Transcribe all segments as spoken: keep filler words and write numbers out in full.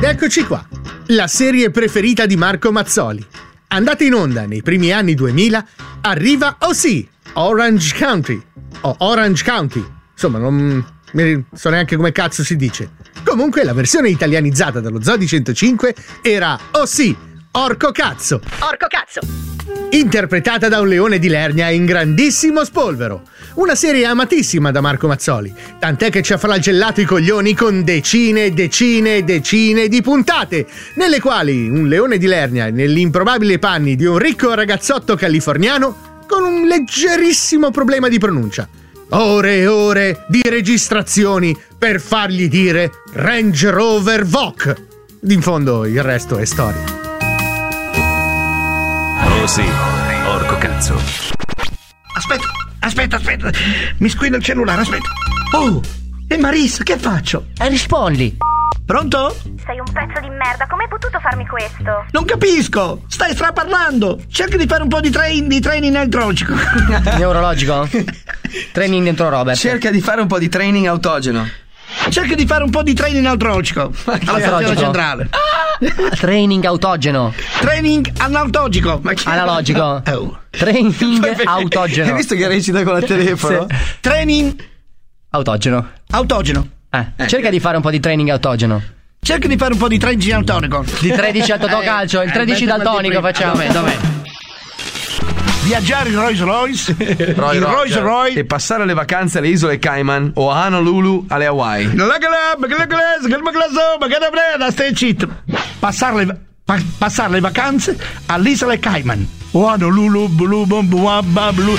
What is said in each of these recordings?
Ed eccoci qua, la serie preferita di Marco Mazzoli. Andata in onda nei primi anni duemila, arriva, oh sì, Orange County, o Orange County, insomma non mi so neanche come cazzo si dice. Comunque la versione italianizzata dallo Zoo di centocinque era, oh sì, Orco Cazzo. Orco Cazzo. Interpretata da un leone di Lernia in grandissimo spolvero. Una serie amatissima da Marco Mazzoli, tant'è che ci ha flagellato i coglioni con decine e decine e decine di puntate, nelle quali un leone di Lernia, negli improbabili panni di un ricco ragazzotto californiano, con un leggerissimo problema di pronuncia. Ore e ore di registrazioni per fargli dire Range Rover Voc. In fondo il resto è storia. Oh sì, Orco Cazzo. Aspetta, aspetta, aspetta. Mi squilla il cellulare, aspetta. Oh, e Marissa, che faccio? E rispondi. Pronto? Sei un pezzo di merda, come hai potuto farmi questo? Non capisco, stai straparlando. Cerca di fare un po' di, train, di training neurologico. Neurologico? Training dentro Robert. Cerca di fare un po' di training autogeno. Cerca di fare un po' di training neurologico alla stazione centrale. Training autogeno. Training analogico. Ma chi... Analogico. Oh. Training autogeno. Hai visto che recita con il telefono? Sì. Training Autogeno. autogeno. Eh, eh. Cerca di fare un po' di training autogeno. Cerca di fare un po' di training autonico. Di tredici al Totocalcio, il tredici daltonico facciamo. Dov'è, dov'è? Viaggiare in Rolls Royce, Roy in Rolls Royce e passare le vacanze alle isole Cayman o a Honolulu alle Hawaii. Stai zitto. Passare le, pa, passare le vacanze all'isola Cayman o Honolulu, blu, blu, blu, blu,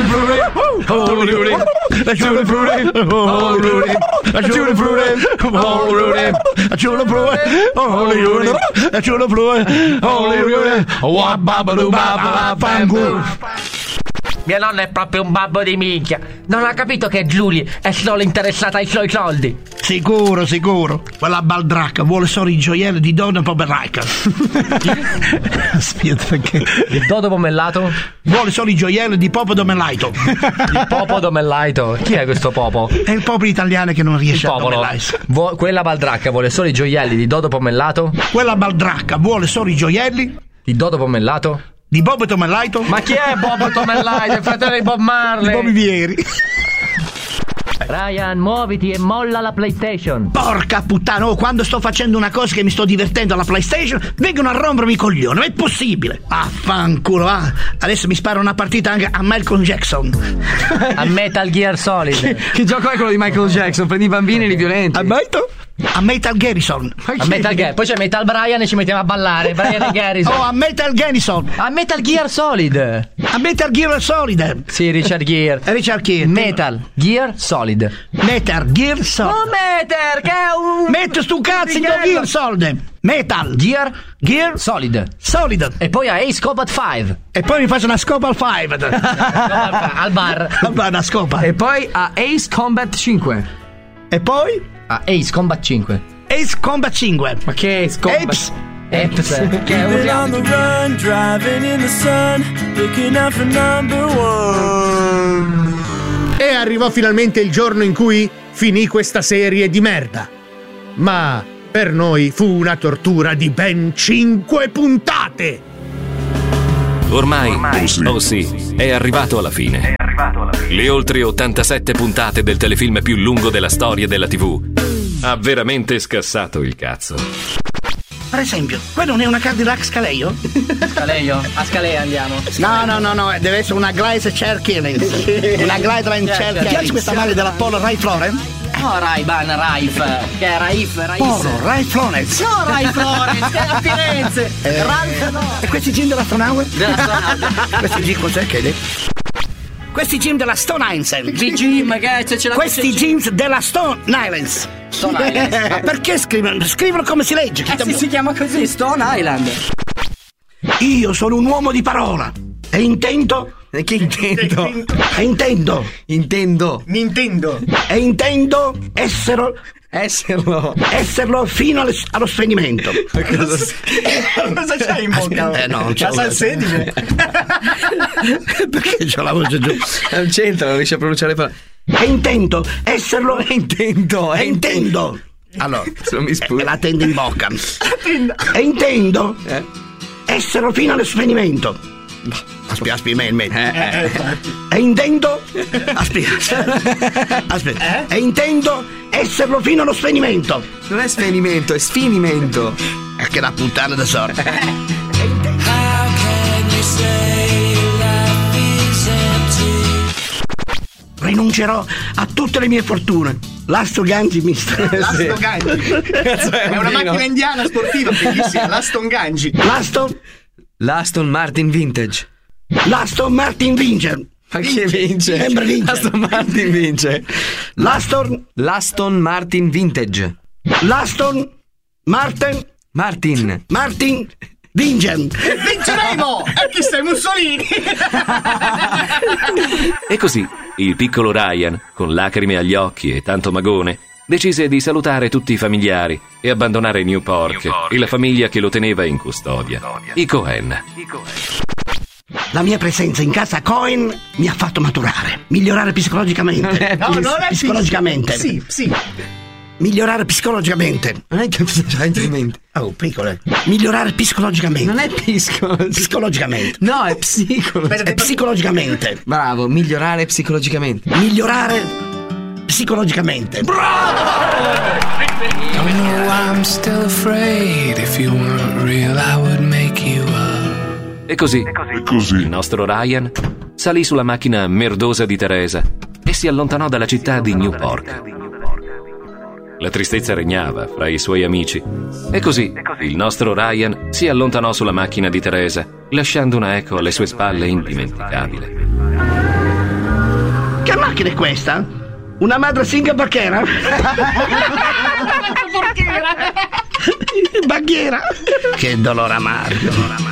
Mia nonna è proprio un babbo di minchia. Non ha capito che Giulia è solo interessata ai suoi soldi. Sicuro, sicuro. Quella baldracca vuole solo i gioielli di Donna Pomeraica. Aspetta, perché? Il Dodo Pomellato? Vuole solo i gioielli di Popo Domellaito. Il Popo Domellaito? Chi è questo Popo? È il popolo italiano che non riesce Il a popolo. domellarsi. Vo- quella baldracca vuole solo i gioielli di Dodo Pomellato? Quella baldracca vuole solo i gioielli Di Dodo Pomellato? di Bob Tomellaito. Ma chi è Bob Tomellaito? Il fratello di Bob Marley? Di Bobby Vieri. Ryan, muoviti e molla la PlayStation. Porca puttana, oh, quando sto facendo una cosa che mi sto divertendo alla PlayStation, vengono a rompermi i coglioni, ma è possibile? Affanculo, ah. Adesso mi sparo una partita anche a Michael Jackson. A Metal Gear Solid. Che gioco è quello di Michael Jackson? Prendi i bambini e li violenti. A Michael? A Metal Garrison. A Metal Gear. Poi c'è Metal Brian e ci mettiamo a ballare. Brian e Garrison. Oh, a Metal Garrison. A Metal Gear Solid. A Metal Gear Solid. Sì, Richard Gere. Richard Gere. Metal Gear Solid. Metal Gear Solid. Oh, Metal, che è un... Metto stu cazzo in Gear Solid. Metal Gear Gear Solid. Solid. E poi a Ace Combat cinque. E poi mi faccio una scopa al five. Al bar. Al bar, una scopa. E poi a Ace Combat cinque. E poi A Ace Combat cinque. Ace Combat cinque. Ma che Ace Combat? Apes. Eps. Che è un reality. Run, driving in the sun, looking out for number one. E arrivò finalmente il giorno in cui finì questa serie di merda. Ma per noi fu una tortura di ben cinque puntate. Ormai, Ormai oh sì, è arrivato alla fine. È arrivato alla fine. Le oltre ottantasette puntate del telefilm più lungo della storia della tivù. Ha veramente scassato il cazzo. Per esempio, quello non è una Cadillac Scaleo? Scaleio. A Scalea andiamo. No, no, no, no, deve essere una Glaze Chair Killings. Una Glaze Chair Killings. Ti piace questa maglia della Polo Ralph Lauren? No, Ray-Ban, Raif. Che è Raif, Raif. Polo Ralph Lauren. No, Raif Florence, che è a Firenze. Eh. Ralph no. E questi jeans della Stone Hour? Della Stone Questi jeans cos'è che è? Questi jeans della Stone Island. Di Jim, che c'è, c'è la Questi jeans della Stone Islands. Stone Island. Ma perché scrivono? Scrivono come si legge. Eh sì, si chiama così, Stone Island. Io sono un uomo di parola e intendo. E che intendo? E intendo. Intendo. Nintendo. E intendo essere. Esserlo. Esserlo fino allo, allo spegnimento. Cosa, Cosa c'hai in bocca? Eh no, non c'è. La salsedine. Perché c'ho la voce giù? non c'entra, non riesce a pronunciare le parole. E intendo esserlo. E intendo. E intendo. Allora, Se non mi sputa. la tenda in bocca. E intendo Eh? essere fino allo svenimento. Aspetta, aspetta, me, me. Eh, eh. E intendo. Aspetta. Aspetta. E intendo esserlo fino allo svenimento. Non è svenimento, è sfinimento. E che la puttana da sorte. How can you say life is empty? Rinuncerò a tutte le mie fortune. L'Asto Gangi, mister. L'Aston Gangi. È una macchina indiana sportiva bellissima, l'Aston Gangi. L'Aston. L'Aston Martin Vintage. L'Aston Martin Vincer. Ma chi vince? Sempre vince. L'Aston Martin vince. L'Aston. L'Aston Martin Vintage. L'Aston Martin. Martin. Martin Vincent. Vinceremo! E chi sei, Mussolini? E così il piccolo Ryan, con lacrime agli occhi e tanto magone, decise di salutare tutti i familiari e abbandonare Newport e la famiglia che lo teneva in custodia, i Cohen. La mia presenza in casa Cohen mi ha fatto maturare, migliorare psicologicamente. No, non è psicologicamente. Sì, sì. Migliorare psicologicamente. Non è che c'hai in mente. Oh, piccole. Migliorare psicologicamente. Non è pisco. Psicologicamente. No, è psicolo. È psicologicamente. Bravo, migliorare psicologicamente. Migliorare psicologicamente. Don't know why I'm still afraid. If you weren't real, I would make you up. E così, il nostro Ryan salì sulla macchina merdosa di Teresa e si allontanò dalla città di Newport. La tristezza regnava fra i suoi amici. E così il nostro Ryan si allontanò sulla macchina di Teresa, lasciando una eco alle sue spalle indimenticabile. Che macchina è questa? Una madre singa bacchera? Baghiera. Che dolore amaro.